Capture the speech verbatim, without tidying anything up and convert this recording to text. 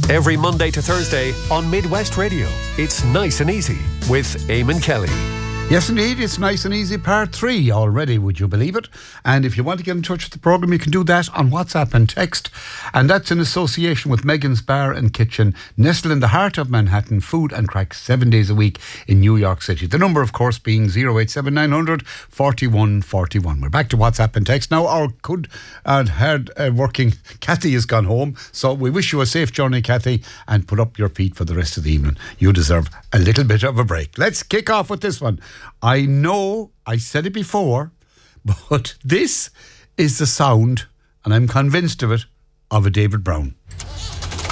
Every Monday to Thursday on Midwest Radio. It's Nice and Easy with Eamon Kelly. Yes, indeed, it's Nice and Easy part three already, would you believe it? And if you want to get in touch with the programme, you can do that on WhatsApp and text. And that's in association with Megan's Bar and Kitchen, nestled in the heart of Manhattan, food and crack seven days a week in New York City. The number, of course, being oh eight seven nine hundred forty-one forty-one. We're back to WhatsApp and text. Now, our good and hard uh, working Kathy has gone home, so we wish you a safe journey, Kathy, and put up your feet for the rest of the evening. You deserve a little bit of a break. Let's kick off with this one. I know I said it before, but this is the sound, and I'm convinced of it, of a David Brown.